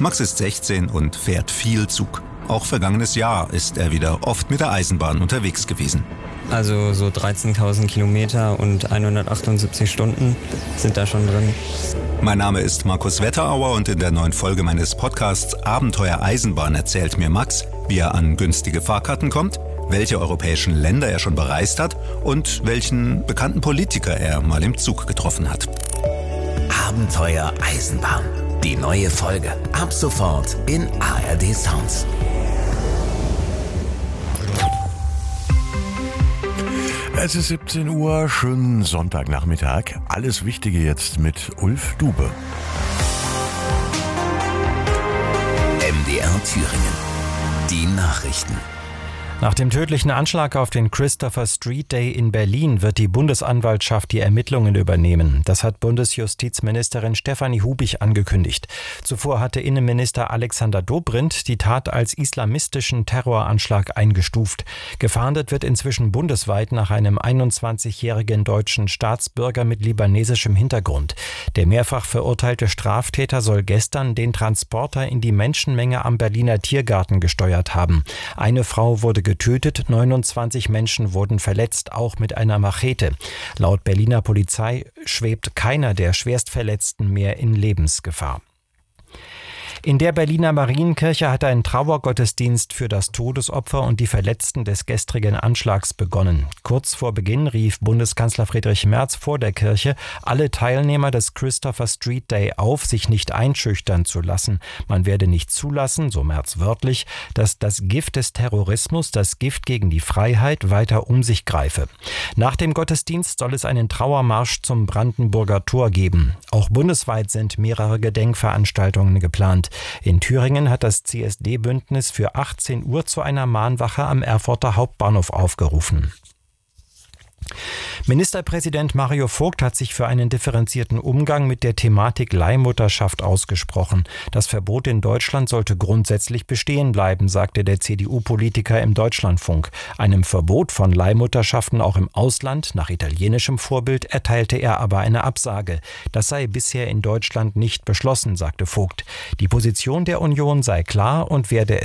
Max ist 16 und fährt viel Zug. Auch vergangenes Jahr ist er wieder oft mit der Eisenbahn unterwegs gewesen. Also so 13.000 Kilometer und 178 Stunden sind da schon drin. Mein Name ist Markus Wetterauer und in der neuen Folge meines Podcasts Abenteuer Eisenbahn erzählt mir Max, wie er an günstige Fahrkarten kommt, welche europäischen Länder er schon bereist hat und welchen bekannten Politiker er mal im Zug getroffen hat. Abenteuer Eisenbahn. Die neue Folge. Ab sofort in ARD Sounds. Es ist 17 Uhr, schönen Sonntagnachmittag. Alles Wichtige jetzt mit Ulf Dube. MDR Thüringen. Die Nachrichten. Nach dem tödlichen Anschlag auf den Christopher Street Day in Berlin wird die Bundesanwaltschaft die Ermittlungen übernehmen. Das hat Bundesjustizministerin Stefanie Hubich angekündigt. Zuvor hatte Innenminister Alexander Dobrindt die Tat als islamistischen Terroranschlag eingestuft. Gefahndet wird inzwischen bundesweit nach einem 21-jährigen deutschen Staatsbürger mit libanesischem Hintergrund. Der mehrfach verurteilte Straftäter soll gestern den Transporter in die Menschenmenge am Berliner Tiergarten gesteuert haben. Eine Frau wurde getötet, 29 Menschen wurden verletzt, auch mit einer Machete. Laut Berliner Polizei schwebt keiner der Schwerstverletzten mehr in Lebensgefahr. In der Berliner Marienkirche hat ein Trauergottesdienst für das Todesopfer und die Verletzten des gestrigen Anschlags begonnen. Kurz vor Beginn rief Bundeskanzler Friedrich Merz vor der Kirche alle Teilnehmer des Christopher Street Day auf, sich nicht einschüchtern zu lassen. Man werde nicht zulassen, so Merz wörtlich, dass das Gift des Terrorismus, das Gift gegen die Freiheit, weiter um sich greife. Nach dem Gottesdienst soll es einen Trauermarsch zum Brandenburger Tor geben. Auch bundesweit sind mehrere Gedenkveranstaltungen geplant. In Thüringen hat das CSD-Bündnis für 18 Uhr zu einer Mahnwache am Erfurter Hauptbahnhof aufgerufen. Ministerpräsident Mario Vogt hat sich für einen differenzierten Umgang mit der Thematik Leihmutterschaft ausgesprochen. Das Verbot in Deutschland sollte grundsätzlich bestehen bleiben, sagte der CDU-Politiker im Deutschlandfunk. Einem Verbot von Leihmutterschaften auch im Ausland, nach italienischem Vorbild, erteilte er aber eine Absage. Das sei bisher in Deutschland nicht beschlossen, sagte Vogt. Die Position der Union sei klar und werde